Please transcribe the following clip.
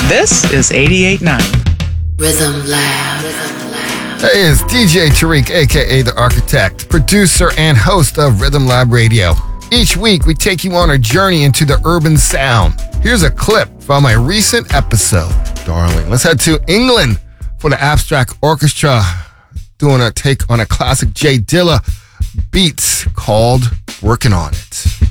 This is 88.9 Rhythm Lab. Hey, it's DJ Tariq, a.k.a. The Architect, producer and host of Rhythm Lab Radio. Each week, we take you on a journey into the urban sound. Here's a clip from a recent episode. Darling, let's head to England for the Abstract Orchestra doing a take on a classic Jay Dilla beats called Working On It.